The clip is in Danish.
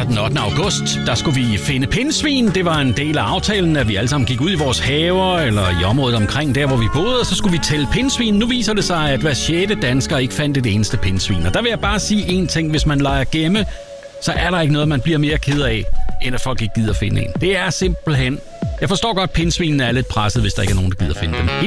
Torsdag den 8. august, der skulle vi finde pindsvin. Det var en del af aftalen, at vi alle sammen gik ud i vores haver eller i området omkring der, hvor vi boede, og så skulle vi tælle pindsvin. Nu viser det sig, at hver 6. dansker ikke fandt et eneste pindsvin. Og der vil jeg bare sige en ting: hvis man leger gemme, så er der ikke noget, man bliver mere ked af, end at folk ikke gider finde en. Det er simpelthen... Jeg forstår godt, at pindsvinene er lidt presset, hvis der ikke er nogen, der gider finde dem.